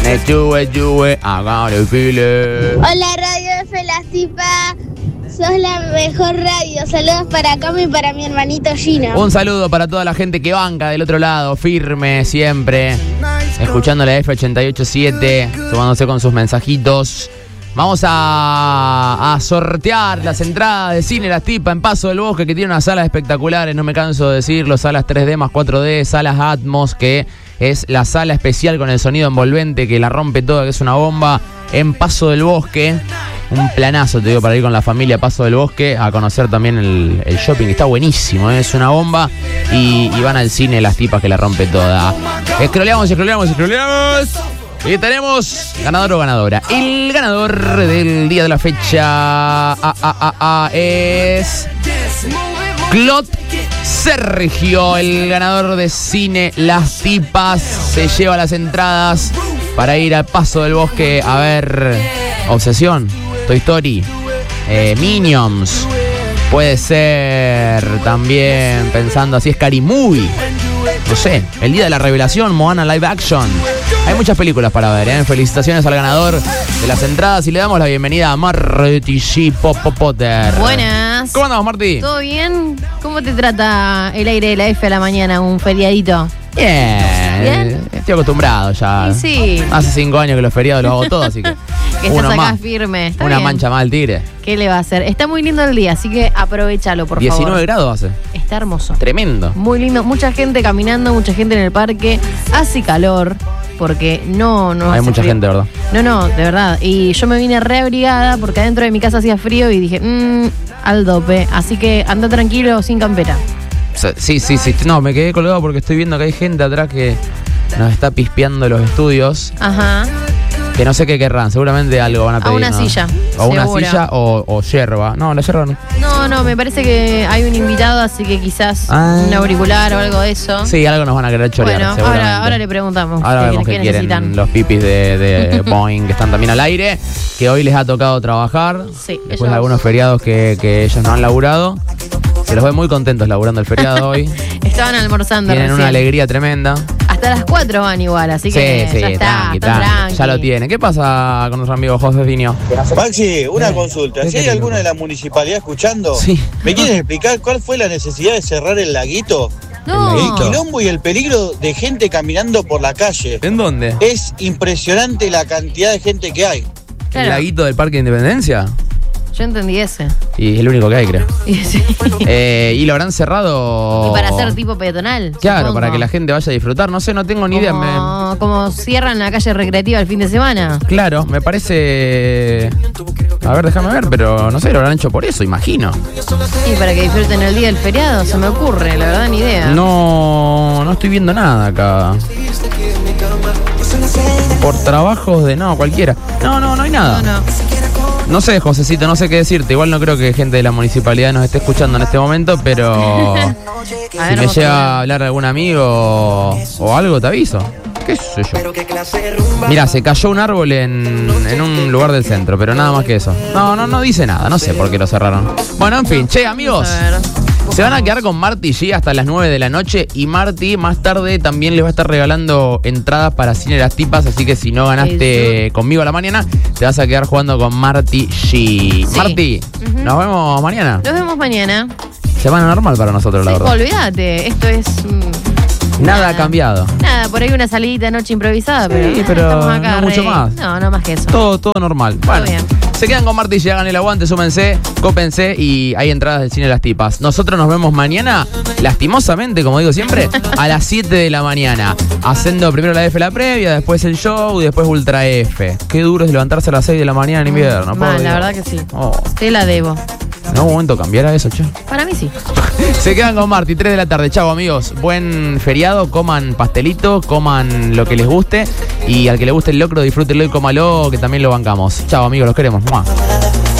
Hola Radio F, la tipa. Sos la mejor radio. Saludos para Cami y para mi hermanito Gino. Un saludo para toda la gente que banca del otro lado, firme siempre, escuchando la F887, sumándose con sus mensajitos. Vamos a sortear las entradas de Cine Las Tipas en Paso del Bosque, que tiene unas salas espectaculares, no me canso de decirlo, salas 3D más 4D, salas Atmos, que es la sala especial con el sonido envolvente que la rompe toda, que es una bomba, en Paso del Bosque. Un planazo, te digo, para ir con la familia a Paso del Bosque a conocer también el shopping, que está buenísimo, es una bomba. Y van al cine Las Tipas, que la rompe toda. Scrolleamos. Y tenemos ganador o ganadora. El ganador del día de la fecha es Clot Sergio, el ganador de Cine Las Tipas. Se lleva las entradas para ir al Paso del Bosque a ver Obsesión, Toy Story, Minions. Puede ser también, pensando así, Scary Movie. No sé, el día de la revelación, Moana Live Action. Hay muchas películas para ver, Felicitaciones al ganador de las entradas y le damos la bienvenida a Marty G. Potter. Buenas. ¿Cómo andamos, Marty? ¿Todo bien? ¿Cómo te trata el aire de la F a la mañana, un feriadito? Bien. Estoy acostumbrado ya. Sí. Hace 5 años que los feriados los hago todos, así que estás acá más firme. Está una bien. mancha más al tigre. ¿Qué le va a hacer? Está muy lindo el día, así que aprovechalo, por 19 favor. 19 grados hace. Está hermoso. Tremendo. Muy lindo. Mucha gente caminando, mucha gente en el parque. Hace calor, porque no Hay hace mucha frío. gente, ¿verdad? No, de verdad. Y yo me vine reabrigada porque adentro de mi casa hacía frío y dije, al dope. Así que anda tranquilo, sin campera. Sí. No, me quedé colgado porque estoy viendo que hay gente atrás que nos está pispeando los estudios. Ajá. Que no sé qué querrán, seguramente algo van a pedir. A una silla. O una seguro. silla o yerba. No, la yerba no. No, me parece que hay un invitado, así que quizás un auricular o algo de eso. Sí, algo nos van a querer chorear, bueno, seguramente. ahora le preguntamos. Ahora vemos que quieren necesitan. los pipis de Boeing, que están también al aire, que hoy les ha tocado trabajar. Sí, después de algunos feriados que ellos no han laburado. Se los ve muy contentos laburando el feriado hoy. Estaban almorzando Tienen recién. una alegría tremenda. Hasta las 4 van igual, así que ya está, tranqui. Ya lo tienen. ¿Qué pasa con nuestro amigo Josefinho? Maxi, una consulta. Si hay alguna de la municipalidad escuchando, Sí. ¿me quieren explicar cuál fue la necesidad de cerrar el laguito? No. El quilombo y el peligro de gente caminando por la calle. ¿En dónde? Es impresionante la cantidad de gente que hay. Claro. ¿El laguito del Parque de Independencia? Yo entendí ese. Y es el único que hay, creo. Y, sí. ¿Y lo habrán cerrado? Y para hacer tipo peatonal. Claro, supongo. para que la gente vaya a disfrutar. No sé, no tengo ni idea. Como cierran la calle recreativa el fin de semana. Claro, me parece... A ver, déjame ver, pero no sé, lo habrán hecho por eso, imagino. Y para que disfruten el día del feriado, se me ocurre, la verdad, ni idea. No estoy viendo nada acá. Por trabajos de... No, cualquiera. No hay nada. No. No sé, Josecito, no sé qué decirte. Igual no creo que gente de la municipalidad nos esté escuchando en este momento, pero si me llega a hablar algún amigo o algo, te aviso. ¿Qué sé yo? Mira, se cayó un árbol en un lugar del centro, pero nada más que eso. No dice nada, no sé por qué lo cerraron. Bueno, en fin, che, amigos. Se van a quedar con Marty G hasta las 9 de la noche y Marty más tarde también les va a estar regalando entradas para Cine Las Tipas, así que si no ganaste conmigo a la mañana, te vas a quedar jugando con Marty G. Sí. Marty, nos vemos mañana. Nos vemos mañana. Semana normal para nosotros, la verdad. Olvídate, esto es... Nada ha cambiado. Nada, por ahí una salidita de noche improvisada, Sí, pero estamos acá no mucho más. No más que eso. Todo normal. Bueno, bien. Se quedan con Marty G, hagan el aguante, súmense, cópense y hay entradas del Cine Las Tipas. Nosotros nos vemos mañana, lastimosamente, como digo siempre, a las 7 de la mañana. Haciendo primero la F la previa, después el show y después Ultra F. Qué duro es levantarse a las 6 de la mañana en invierno. La verdad que sí. Te la debo. ¿En algún momento cambiará eso, che? Para mí sí. Se quedan con Marty, 3 de la tarde. Chau, amigos. Buen feriado, coman pastelito, coman lo que les guste. Y al que le guste el locro, disfrútenlo y cómalo, que también lo bancamos. Chau, amigos, los queremos. ¡Mua!